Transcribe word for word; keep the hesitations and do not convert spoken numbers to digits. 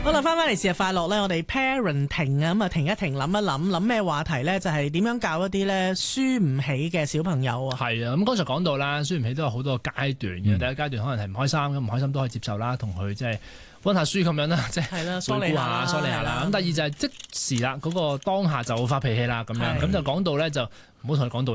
好啦，翻返嚟節日快樂咧，我哋 parenting 啊，咁啊停一停，諗一諗，諗咩話題咧？就係、是、點樣教一啲咧輸唔起嘅小朋友啊？ 係啊，咁剛才講到啦，輸唔起都有好多個階段嘅。嗯、第一階段可能係唔開心，咁唔開心都可以接受啦，同佢即係溫下書咁樣啦，即係回顧下、梳理下啦。咁第二就係即時啦，嗰、那個當下就發脾氣啦，咁樣咁就講到咧就唔好同佢講道理。